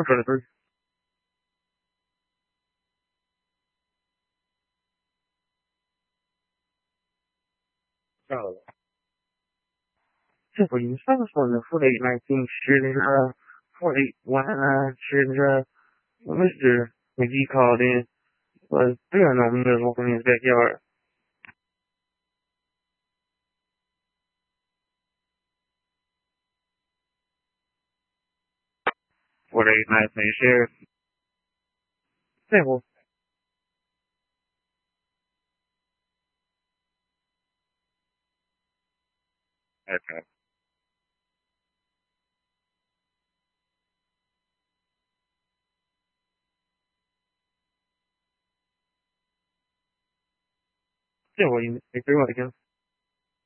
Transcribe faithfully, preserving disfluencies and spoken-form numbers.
four twenty-three. Oh.这不你上次说的负的来进十的呃负的one uh十的 Mister McGee called in was doing no miserable in his backyard. For the United States Sheriff. Simple. Okay. Simple, you agree with again?